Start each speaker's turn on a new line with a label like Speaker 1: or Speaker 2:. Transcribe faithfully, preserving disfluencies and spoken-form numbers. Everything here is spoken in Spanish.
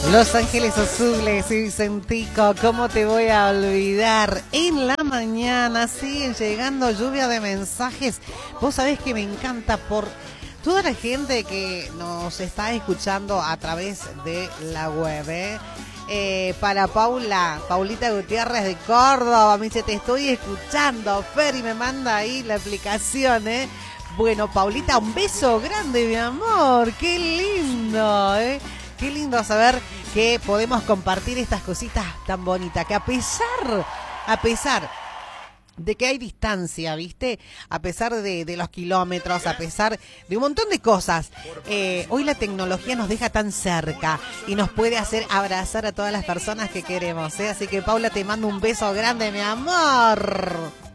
Speaker 1: Los Ángeles Azules y Vicentico, ¿cómo te voy a olvidar? En la mañana siguen llegando lluvia de mensajes. Vos sabés que me encanta por toda la gente que nos está escuchando a través de la web, ¿eh? Eh, para Paula, Paulita Gutiérrez de Córdoba, me dice, te estoy escuchando, Fer, y me manda ahí la aplicación, ¿eh? Bueno, Paulita, un beso grande, mi amor, qué lindo, ¿eh? Qué lindo saber que podemos compartir estas cositas tan bonitas, que a pesar, a pesar de que hay distancia, ¿viste? A pesar de, de los kilómetros, a pesar de un montón de cosas, eh, hoy la tecnología nos deja tan cerca y nos puede hacer abrazar a todas las personas que queremos, ¿eh? Así que, Paula, te mando un beso grande, mi amor.